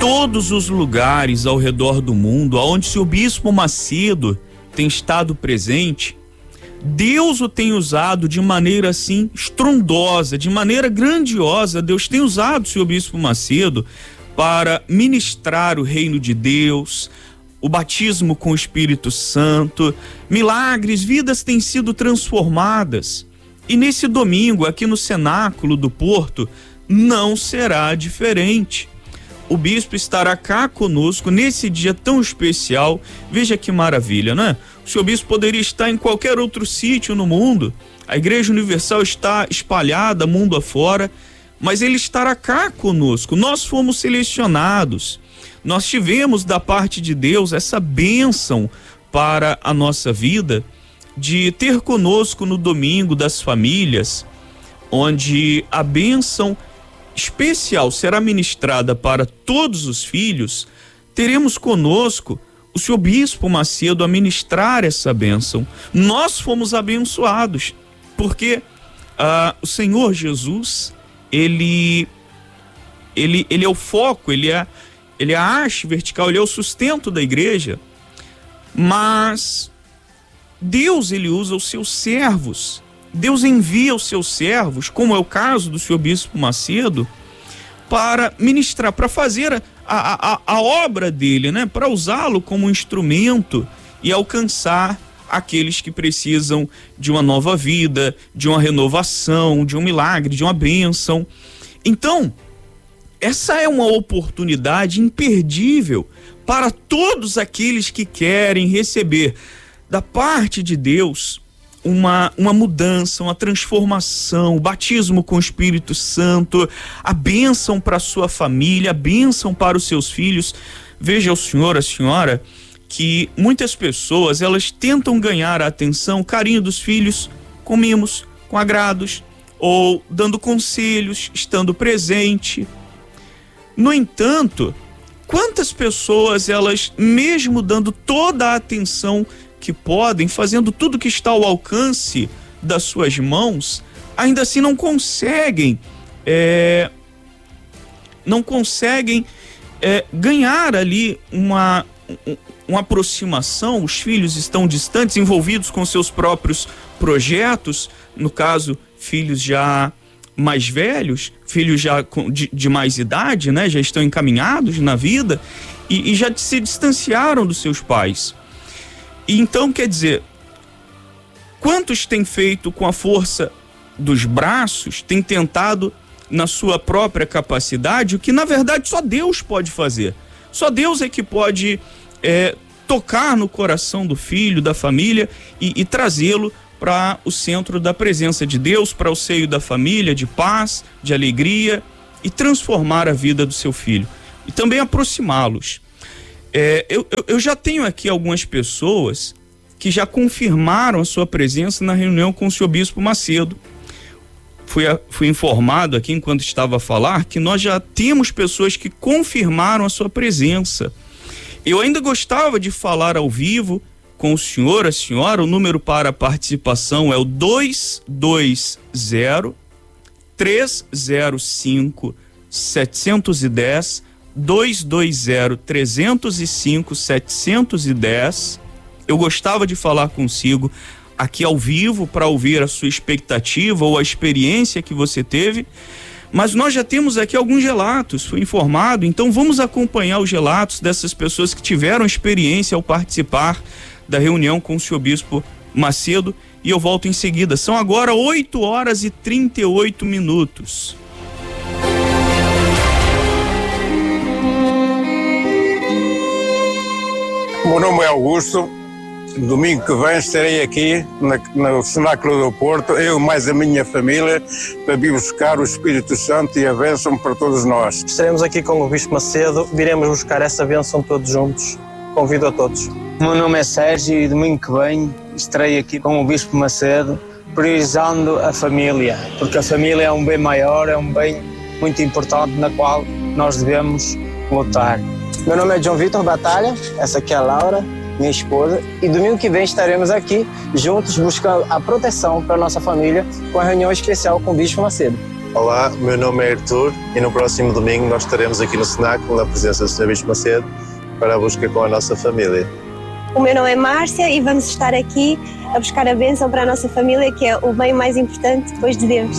todos os lugares ao redor do mundo, onde o Bispo Macedo tem estado presente, Deus o tem usado de maneira assim estrondosa, de maneira grandiosa. Deus tem usado o Senhor Bispo Macedo para ministrar o reino de Deus, o batismo com o Espírito Santo, milagres, vidas têm sido transformadas. E nesse domingo, aqui no Cenáculo do Porto, não será diferente. O bispo estará cá conosco nesse dia tão especial. Veja que maravilha, né? O senhor bispo poderia estar em qualquer outro sítio no mundo. A Igreja Universal está espalhada mundo afora, mas ele estará cá conosco. Nós fomos selecionados. Nós tivemos da parte de Deus essa bênção para a nossa vida de ter conosco no domingo das famílias, onde a bênção especial será ministrada para todos os filhos. Teremos conosco o senhor Bispo Macedo a ministrar essa bênção. Nós fomos abençoados, porque o Senhor Jesus, ele é o foco, ele é a haste vertical, ele é o sustento da igreja, mas Deus, ele usa os seus servos. Deus envia os seus servos, como é o caso do senhor Bispo Macedo, para ministrar, para fazer a obra dele, né? Para usá-lo como instrumento e alcançar aqueles que precisam de uma nova vida, de uma renovação, de um milagre, de uma bênção. Então, essa é uma oportunidade imperdível para todos aqueles que querem receber da parte de Deus uma mudança, uma transformação, o batismo com o Espírito Santo, a bênção para a sua família, a bênção para os seus filhos. Veja o senhor, a senhora, que muitas pessoas, elas tentam ganhar a atenção, o carinho dos filhos com mimos, com agrados, ou dando conselhos, estando presente. No entanto, quantas pessoas, elas, mesmo dando toda a atenção que podem, fazendo tudo que está ao alcance das suas mãos, ainda assim não conseguem ganhar ali uma aproximação. Os filhos estão distantes, envolvidos com seus próprios projetos, no caso, filhos já mais velhos, filhos já de mais idade, né? Já estão encaminhados na vida e já se distanciaram dos seus pais. E então, quer dizer, quantos têm feito com a força dos braços, têm tentado na sua própria capacidade, o que na verdade só Deus pode fazer. Só Deus é que pode tocar no coração do filho, da família e trazê-lo para o centro da presença de Deus, para o seio da família, de paz, de alegria, e transformar a vida do seu filho e também aproximá-los. Eu já tenho aqui algumas pessoas que já confirmaram a sua presença na reunião com o senhor Bispo Macedo. Fui informado aqui, enquanto estava a falar, que nós já temos pessoas que confirmaram a sua presença. Eu ainda gostava de falar ao vivo com o senhor, a senhora. O número para a participação é o 220-305-710, 220-305-710. Eu gostava de falar consigo aqui ao vivo para ouvir a sua expectativa ou a experiência que você teve, mas nós já temos aqui alguns relatos, fui informado, então vamos acompanhar os relatos dessas pessoas que tiveram experiência ao participar da reunião com o senhor Bispo Macedo, e eu volto em seguida. São agora 8h38. O meu nome é Augusto. Domingo que vem estarei aqui no Cenáculo do Porto, eu mais a minha família, para vir buscar o Espírito Santo e a bênção para todos nós. Estaremos aqui com o Bispo Macedo, viremos buscar essa bênção todos juntos. Convido a todos. O meu nome é Sérgio e domingo que vem estarei aqui com o Bispo Macedo, priorizando a família, porque a família é um bem maior, é um bem muito importante na qual nós devemos lutar. Meu nome é João Vitor Batalha, essa aqui é a Laura, minha esposa, e domingo que vem estaremos aqui juntos buscando a proteção para a nossa família com a reunião especial com o Bispo Macedo. Olá, meu nome é Arthur e no próximo domingo nós estaremos aqui no cenáculo na presença do Sr. Bispo Macedo para a busca com a nossa família. O meu nome é Márcia e vamos estar aqui a buscar a bênção para a nossa família, que é o bem mais importante depois de Deus.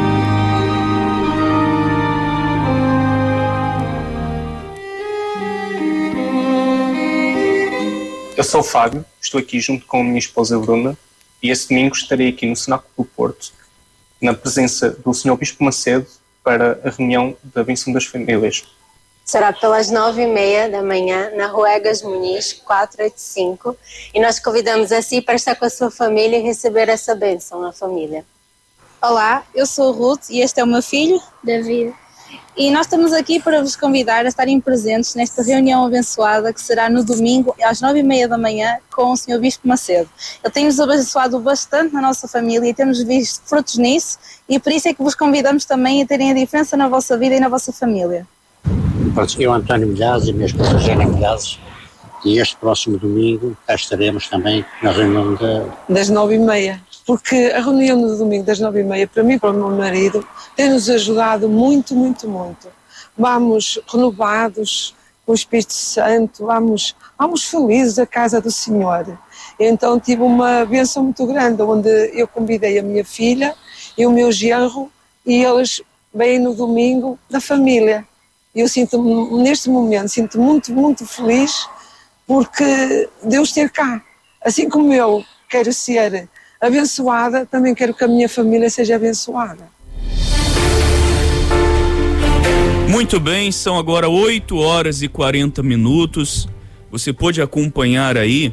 Eu sou o Fábio, estou aqui junto com a minha esposa Bruna e esse domingo estarei aqui no Cenáculo do Porto, na presença do Sr. Bispo Macedo, para a reunião da bênção das famílias. Será pelas 9h30 da manhã, na Rua Egas Muniz, 485, e nós convidamos a si para estar com a sua família e receber essa bênção na família. Olá, eu sou o Ruth e este é o meu filho, David. E nós estamos aqui para vos convidar a estarem presentes nesta reunião abençoada que será no domingo às 9h30 da manhã com o Sr. Bispo Macedo. Ele tem-nos abençoado bastante na nossa família e temos visto frutos nisso e por isso é que vos convidamos também a terem a diferença na vossa vida e na vossa família. Eu, António Milhazes e minha esposa Jana Milhazes, e este próximo domingo cá estaremos também na reunião das 9h30, porque a reunião no domingo das 9h30, para mim e para o meu marido, tem-nos ajudado muito, muito, muito. Vamos renovados com o Espírito Santo, vamos felizes à casa do Senhor. Então tive uma bênção muito grande, onde eu convidei a minha filha e o meu genro, e eles vêm no domingo da família. Eu sinto-me, neste momento, sinto-me muito, muito feliz porque Deus esteve cá. Assim como eu quero ser abençoada, também quero que a minha família seja abençoada. Muito bem, são agora 8h40. Você pode acompanhar aí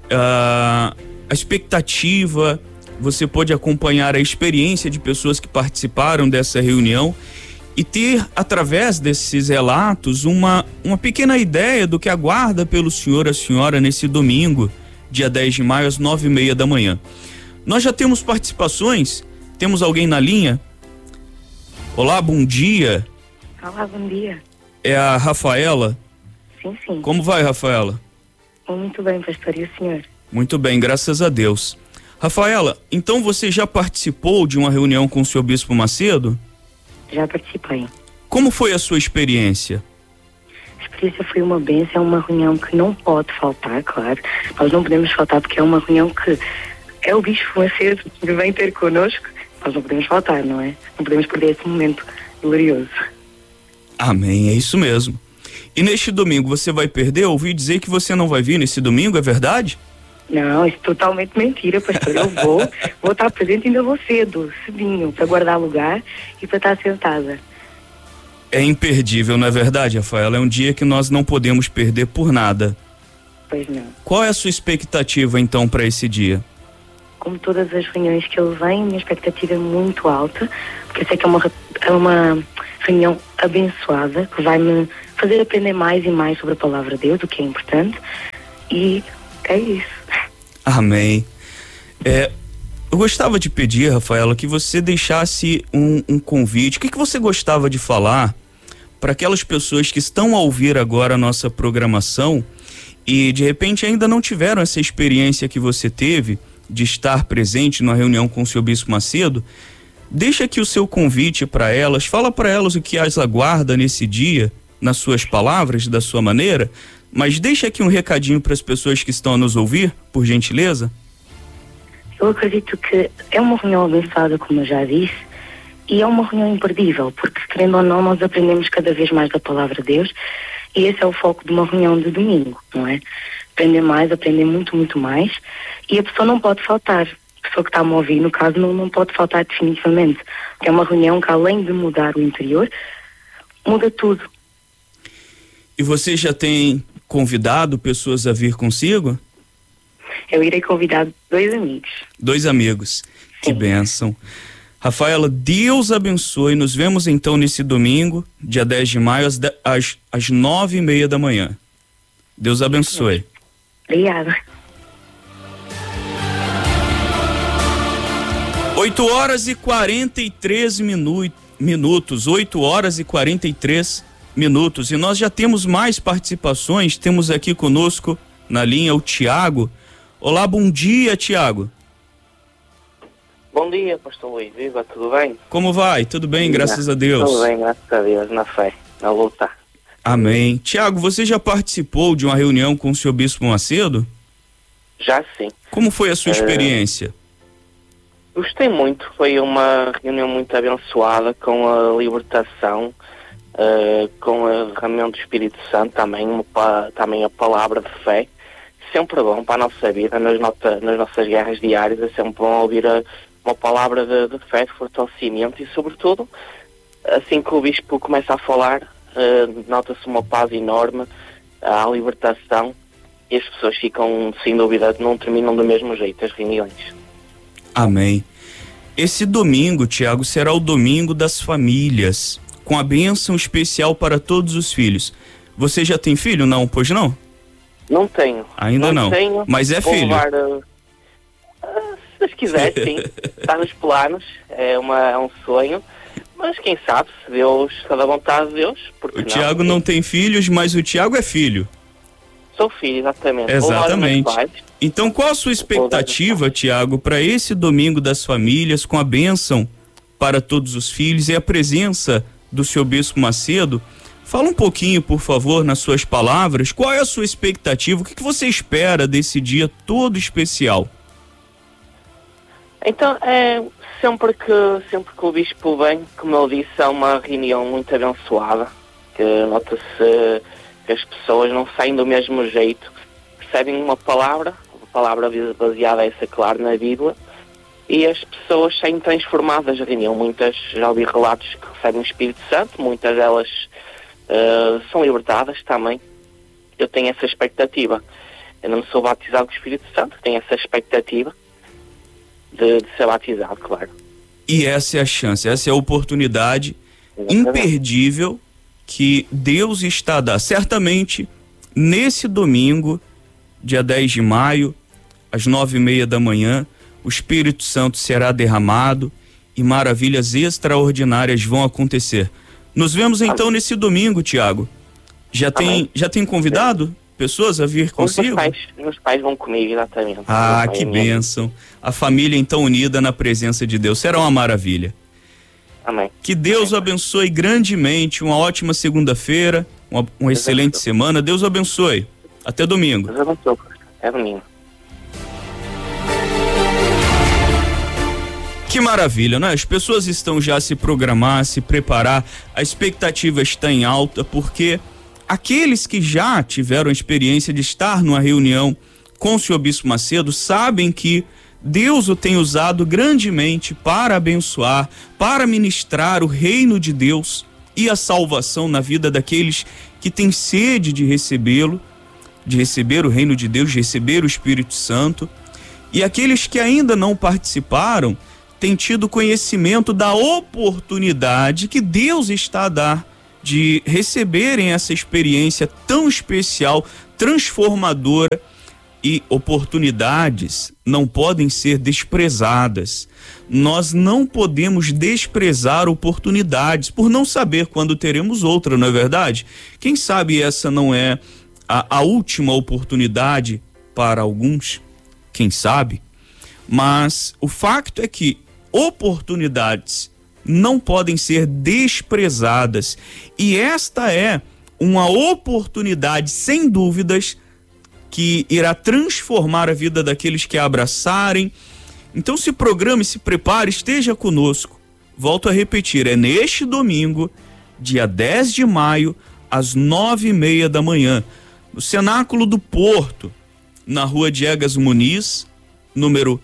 a expectativa, você pode acompanhar a experiência de pessoas que participaram dessa reunião e ter, através desses relatos, uma pequena ideia do que aguarda pelo senhor, a senhora, nesse domingo, dia 10 de maio, às 9h30 da manhã. Nós já temos participações? Temos alguém na linha? Olá, bom dia. Olá, bom dia. É a Rafaela? Sim, sim. Como vai, Rafaela? Muito bem, pastor, e o senhor? Muito bem, graças a Deus. Rafaela, então você já participou de uma reunião com o senhor Bispo Macedo? Já participei. Como foi a sua experiência? A experiência foi uma bênção, é uma reunião que não pode faltar, claro. Nós não podemos faltar porque é uma reunião que é o Bispo Macedo que vem ter connosco. Nós não podemos faltar, não é? Não podemos perder esse momento glorioso. Amém, é isso mesmo. E neste domingo você vai perder? Eu ouvi dizer que você não vai vir nesse domingo, é verdade? Não, isso é totalmente mentira, pastor. Eu vou estar presente, ainda vou cedinho, para guardar lugar e para estar sentada. É imperdível, não é verdade, Rafaela? É um dia que nós não podemos perder por nada. Pois não. Qual é a sua expectativa, então, para esse dia? Como todas as reuniões que ele vem, minha expectativa é muito alta, porque eu sei que é uma reunião abençoada, que vai me fazer aprender mais e mais sobre a palavra de Deus, o que é importante, e é isso. Amém. Eu gostava de pedir, Rafaela, que você deixasse um convite. O que você gostava de falar para aquelas pessoas que estão a ouvir agora a nossa programação e de repente ainda não tiveram essa experiência que você teve de estar presente numa reunião com o Sr. Bispo Macedo? Deixa aqui o seu convite para elas, fala para elas o que as aguarda nesse dia, nas suas palavras, da sua maneira, mas deixa aqui um recadinho para as pessoas que estão a nos ouvir, por gentileza. Eu acredito que é uma reunião abençoada, como eu já disse, e é uma reunião imperdível, porque, querendo ou não, nós aprendemos cada vez mais da palavra de Deus, e esse é o foco de uma reunião de domingo, não é? Aprender mais, aprender muito, muito mais, e a pessoa não pode faltar. A pessoa que está a me ouvir, no caso, não pode faltar definitivamente, porque é uma reunião que, além de mudar o interior, muda tudo. E você já tem convidado pessoas a vir consigo? Eu irei convidar 2 amigos. 2 amigos. Que bênção. Rafaela, Deus abençoe. Nos vemos então nesse domingo, dia 10 de maio, às 9h30 da manhã. Deus abençoe. Obrigada. 8h43 minutos. 8h43 minutos. E nós já temos mais participações. Temos aqui conosco na linha o Tiago. Olá, bom dia, Tiago. Bom dia, pastor Luís. Viva, tudo bem? Como vai? Tudo bem, graças a Deus. Tudo bem, graças a Deus, na fé, na luta. Amém. Tiago, você já participou de uma reunião com o senhor Bispo Macedo? Já sim. Como foi a sua experiência? Gostei muito, foi uma reunião muito abençoada, com a libertação, com o derramamento do Espírito Santo também, também a palavra de fé. Sempre bom para a nossa vida, nas nossas guerras diárias, é sempre bom ouvir uma palavra de fé, de fortalecimento e, sobretudo, assim que o Bispo começa a falar, nota-se uma paz enorme, há a libertação e as pessoas ficam, sem dúvida, não terminam do mesmo jeito as reuniões. Amém. Esse domingo, Tiago, será o domingo das famílias, com a bênção especial para todos os filhos. Você já tem filho? Não, pois não? Não tenho. Ainda não. Tenho, mas é filho. Levar, se Deus quiser, sim. Está nos planos, é um sonho. Mas quem sabe, se Deus está da vontade de Deus, porque o Tiago não tem filhos, mas o Tiago é filho. Sou filho, exatamente. Exatamente. Então, qual a sua expectativa, Tiago, para esse domingo das famílias, com a bênção para todos os filhos e a presença do senhor Bispo Macedo? Fala um pouquinho, por favor, nas suas palavras, qual é a sua expectativa, o que você espera desse dia todo especial? Então, sempre que o Bispo vem, como eu disse, é uma reunião muito abençoada, que nota-se que as pessoas não saem do mesmo jeito, recebem uma palavra baseada, essa claro, na Bíblia, e as pessoas saem transformadas da reunião. Muitas, já ouvi relatos que recebem o Espírito Santo, muitas delas são libertadas também. Eu tenho essa expectativa. Eu não sou batizado com o Espírito Santo, tenho essa expectativa de ser batizado, claro. E essa é a chance, essa é a oportunidade imperdível que Deus está a dar. Certamente, nesse domingo, dia 10 de maio, às 9:30 da manhã, o Espírito Santo será derramado e maravilhas extraordinárias vão acontecer. Nos vemos então nesse domingo, Tiago. Já tem convidado pessoas a vir consigo? Meus pais vão comigo, exatamente. Ah, que bênção. A família então unida na presença de Deus. Será uma maravilha. Amém. Que Deus abençoe grandemente. Uma ótima segunda-feira, uma excelente semana. Deus abençoe. Até domingo. Deus abençoe. Até domingo. Que maravilha, né? As pessoas estão já a se programar, a se preparar, a expectativa está em alta, porque aqueles que já tiveram a experiência de estar numa reunião com o senhor Bispo Macedo sabem que Deus o tem usado grandemente para abençoar, para ministrar o reino de Deus e a salvação na vida daqueles que têm sede de recebê-lo, de receber o reino de Deus, de receber o Espírito Santo. E aqueles que ainda não participaram têm tido conhecimento da oportunidade que Deus está a dar de receberem essa experiência tão especial, transformadora. E oportunidades não podem ser desprezadas. Nós não podemos desprezar oportunidades por não saber quando teremos outra, não é verdade? Quem sabe essa não é a última oportunidade para alguns, quem sabe? Mas o facto é que oportunidades não podem ser desprezadas, e esta é uma oportunidade, sem dúvidas, que irá transformar a vida daqueles que a abraçarem. Então se programe, se prepare, esteja conosco. Volto a repetir, é neste domingo, dia 10 de maio, às 9:30 da manhã, no Cenáculo do Porto, na rua Diegas Muniz, número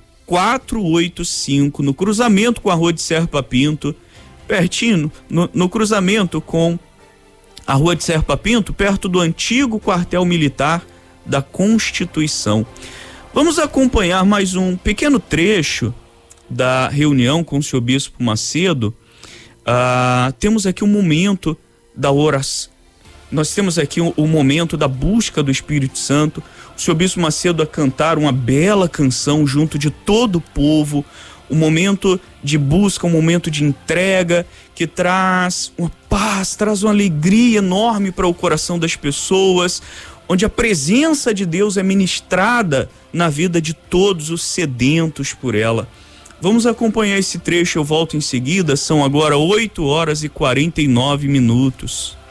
485, no cruzamento com a rua de Serpa Pinto, pertinho, no cruzamento com a rua de Serpa Pinto, perto do antigo quartel militar da Constituição. Vamos acompanhar mais um pequeno trecho da reunião com o senhor Bispo Macedo. Temos aqui um momento da oração. Nós temos aqui o momento da busca do Espírito Santo. O senhor Bispo Macedo a cantar uma bela canção junto de todo o povo. Um momento de busca, um momento de entrega que traz uma paz, traz uma alegria enorme para o coração das pessoas, onde a presença de Deus é ministrada na vida de todos os sedentos por ela. Vamos acompanhar esse trecho, eu volto em seguida, são agora 8 horas e 49 minutos.